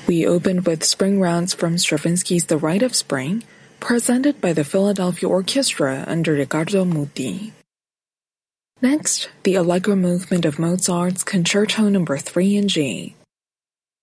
We opened with Spring Rounds from Stravinsky's The Rite of Spring, presented by the Philadelphia Orchestra under Riccardo Muti. Next, the Allegro movement of Mozart's Concerto No. 3 in G.